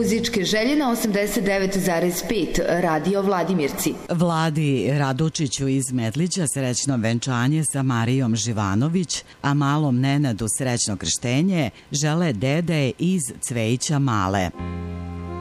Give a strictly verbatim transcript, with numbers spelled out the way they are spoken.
muzičke želje na osamdeset devet zarez pet Radio Vladimirci. Vladi Radučiću iz Medlića srećno venčanje sa Marijom Živanović, a malom Nenadu srećno krštenje žele dede iz Cvejića Male.